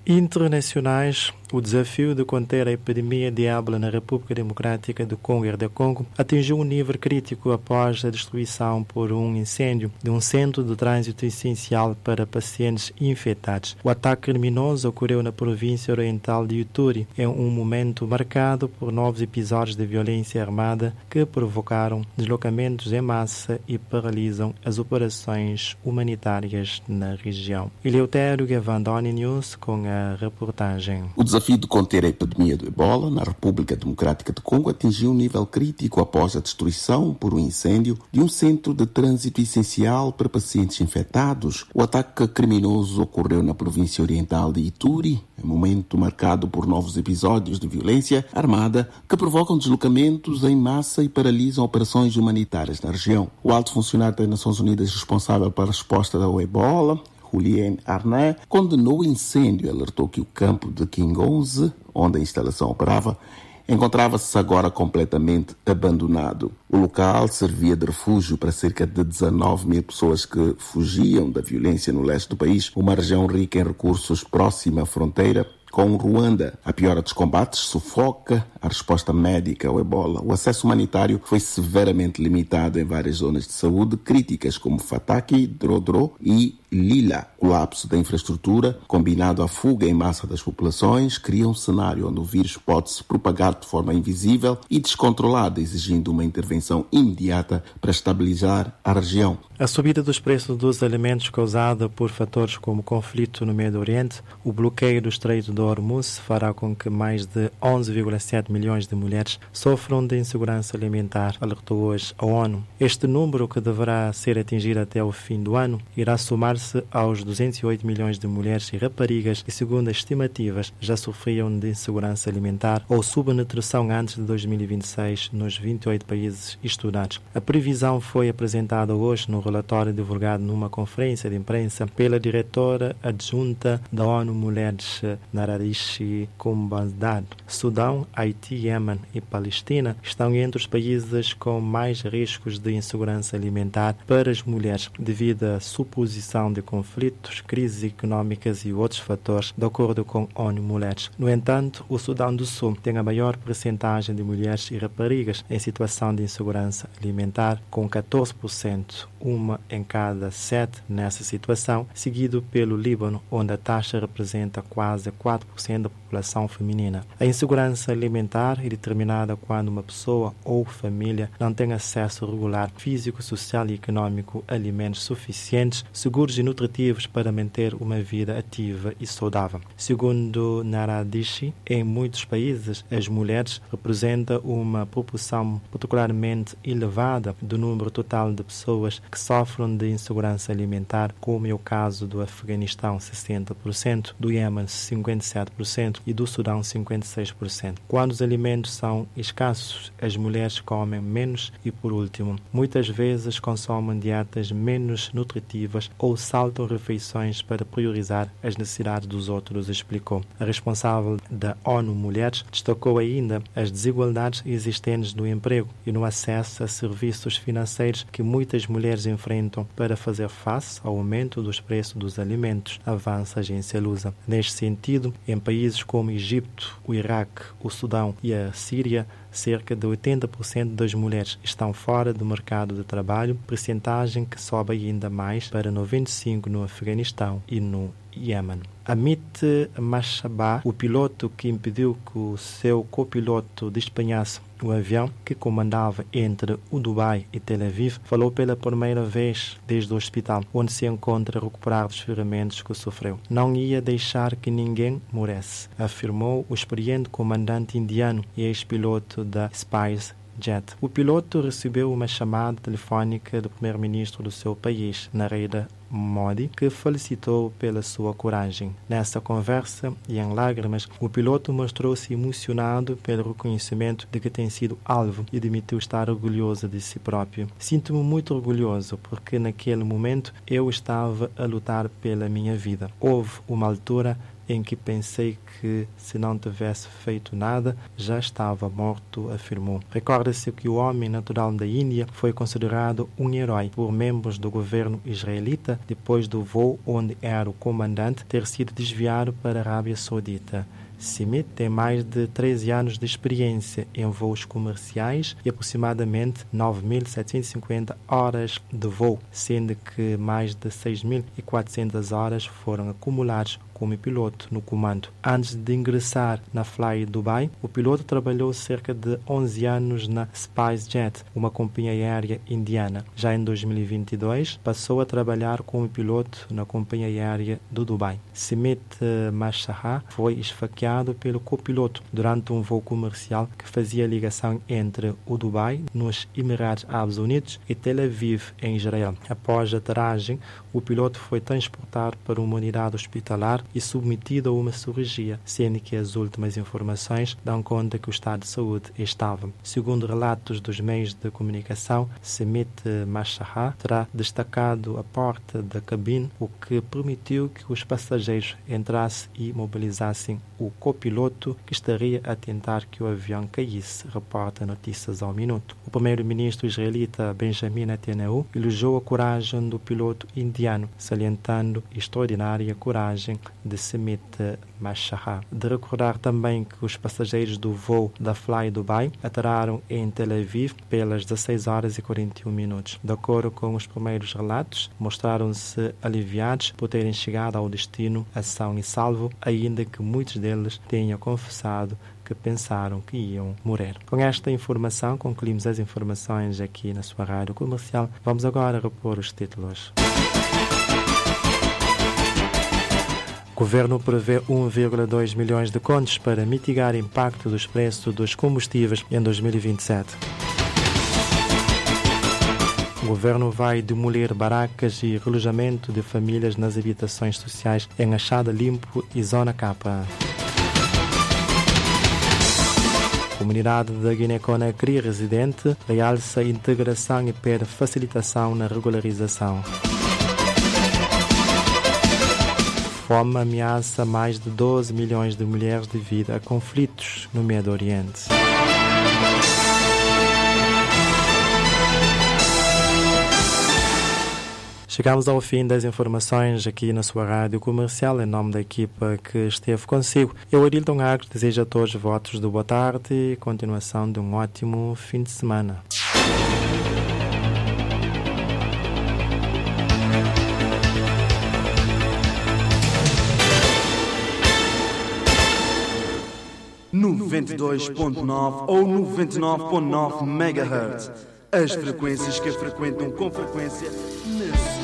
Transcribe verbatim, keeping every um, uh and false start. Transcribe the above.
internacionais, o desafio de conter a epidemia de ébola na República Democrática do Congo e do Congo atingiu um nível crítico após a destruição por um incêndio de um centro de trânsito essencial para pacientes infectados. O ataque criminoso ocorreu na província oriental de Ituri, em um momento marcado por novos episódios de violência armada que provocaram deslocamentos em massa e paralisam as operações humanitárias na região. Eleutério Gavandoni News com a reportagem. O desafio de conter a epidemia do ebola na República Democrática do Congo atingiu um nível crítico após a destruição por um incêndio de um centro de trânsito essencial para pacientes infectados. O ataque criminoso ocorreu na província oriental de Ituri, em momento marcado por novos episódios de violência armada que provocam deslocamentos em massa e paralisam operações humanitárias na região. O alto funcionário das Nações Unidas responsável pela resposta ao ebola, Julien Arnay, condenou o incêndio e alertou que o campo de Kingonze, onde a instalação operava, encontrava-se agora completamente abandonado. O local servia de refúgio para cerca de dezanove mil pessoas que fugiam da violência no leste do país, uma região rica em recursos próxima à fronteira com Ruanda. A piora dos combates sufoca a resposta médica ao ebola. O acesso humanitário foi severamente limitado em várias zonas de saúde críticas, como Fataki, Drodro e Lila. O colapso da infraestrutura, combinado à fuga em massa das populações, cria um cenário onde o vírus pode se propagar de forma invisível e descontrolada, exigindo uma intervenção imediata para estabilizar a região. A subida dos preços dos alimentos causada por fatores como o conflito no Médio Oriente, o bloqueio do Estreito de Hormuz fará com que mais de onze vírgula sete milhões de mulheres sofram de insegurança alimentar, alertou hoje a ONU. Este número, que deverá ser atingido até o fim do ano, irá somar-se aos duzentos e oito milhões de mulheres e raparigas que, segundo as estimativas, já sofriam de insegurança alimentar ou subnutrição antes de dois mil e vinte e seis nos vinte e oito países estudados. A previsão foi apresentada hoje no relatório divulgado numa conferência de imprensa pela diretora adjunta da ONU Mulheres, Nararishi Kumbandad. Sudão, Haiti, Iêmen e Palestina estão entre os países com mais riscos de insegurança alimentar para as mulheres, devido à suposição de conflitos, crises económicas e outros fatores, de acordo com a ONU Mulheres. No entanto, o Sudão do Sul tem a maior percentagem de mulheres e raparigas em situação de insegurança alimentar, com catorze por cento, uma em cada sete nessa situação, seguido pelo Líbano, onde a taxa representa quase quatro por cento da população feminina. A insegurança alimentar é determinada quando uma pessoa ou família não tem acesso regular físico, social e econômico a alimentos suficientes, seguros e nutritivos para manter uma vida ativa e saudável. Segundo Naradishi, em muitos países, as mulheres representam uma proporção particularmente elevada do número total de pessoas que sofrem de insegurança alimentar, como é o caso do Afeganistão, sessenta por cento, do Iêmen, cinquenta e sete por cento e do Sudão, cinquenta e seis por cento. Quando os alimentos são escassos, as mulheres comem menos e, por último, muitas vezes consomem dietas menos nutritivas ou saltam refeições para priorizar as necessidades dos outros, explicou. A responsável da ONU Mulheres destacou ainda as desigualdades existentes no emprego e no acesso a serviços financeiros que muitas mulheres enfrentam para fazer face ao aumento dos preços dos alimentos, avança a agência Lusa. Neste sentido, em países como Egito, o Iraque, o Sudão e a Síria, cerca de oitenta por cento das mulheres estão fora do mercado de trabalho, percentagem que sobe ainda mais para noventa e cinco por cento no Afeganistão e no Iêmen. Amit Mashabah, o piloto que impediu que o seu copiloto despenhasse o avião que comandava entre o Dubai e Tel Aviv, falou pela primeira vez desde o hospital, onde se encontra a recuperar dos ferimentos que sofreu. Não ia deixar que ninguém morresse, afirmou o experiente comandante indiano e ex-piloto da Spice Jet. O piloto recebeu uma chamada telefónica do primeiro-ministro do seu país, Narendra Modi, que felicitou pela sua coragem. Nessa conversa, e em lágrimas, o piloto mostrou-se emocionado pelo reconhecimento de que tem sido alvo e admitiu estar orgulhoso de si próprio. Sinto-me muito orgulhoso porque naquele momento eu estava a lutar pela minha vida. Houve uma altura em que pensei que, se não tivesse feito nada, já estava morto, afirmou. Recorda-se que o homem natural da Índia foi considerado um herói por membros do governo israelita depois do voo onde era o comandante ter sido desviado para a Arábia Saudita. Smith tem mais de treze anos de experiência em voos comerciais e aproximadamente nove mil setecentas e cinquenta horas de voo, sendo que mais de seis mil e quatrocentas horas foram acumuladas como piloto no comando. Antes de ingressar na Fly Dubai, o piloto trabalhou cerca de onze anos na SpiceJet, uma companhia aérea indiana. Já em dois mil e vinte e dois, passou a trabalhar como piloto na companhia aérea do Dubai. Smith Mashahar foi esfaqueado pelo copiloto durante um voo comercial que fazia ligação entre o Dubai, nos Emirados Árabes Unidos, e Tel Aviv, em Israel. Após a aterragem, o piloto foi transportado para uma unidade hospitalar e submetido a uma cirurgia, sendo que as últimas informações dão conta que o estado de saúde é estável. Segundo relatos dos meios de comunicação, Smith Mashahar terá destacado a porta da cabine, o que permitiu que os passageiros entrassem e mobilizassem o copiloto, que estaria a tentar que o avião caísse, reporta Notícias ao Minuto. O primeiro-ministro israelita Benjamin Netanyahu elogiou a coragem do piloto indiano, salientando a extraordinária coragem de Smith Mashahar. De recordar também que os passageiros do voo da Fly Dubai aterraram em Tel Aviv pelas dezesseis horas e quarenta e um minutos. De acordo com os primeiros relatos, mostraram-se aliviados por terem chegado ao destino a são e salvo, ainda que muitos deles tenham confessado que pensaram que iam morrer. Com esta informação, concluímos as informações aqui na sua rádio comercial. Vamos agora repor os títulos. O governo prevê um vírgula dois milhões de contos para mitigar o impacto dos preços dos combustíveis em dois mil e vinte e sete. O governo vai demolir barracas e relojamento de famílias nas habitações sociais em Achada Limpo e Zona Capa. A comunidade da Guiné-Conakry residente realça a integração e pede facilitação na regularização. Fome ameaça mais de doze milhões de mulheres devido a conflitos no Médio Oriente. Chegamos ao fim das informações aqui na sua rádio comercial, em nome da equipa que esteve consigo. Eu, Arilton Agres, desejo a todos votos de boa tarde e continuação de um ótimo fim de semana. noventa e dois ponto nove ou noventa e nove ponto nove megahertz. As frequências que frequentam com frequência na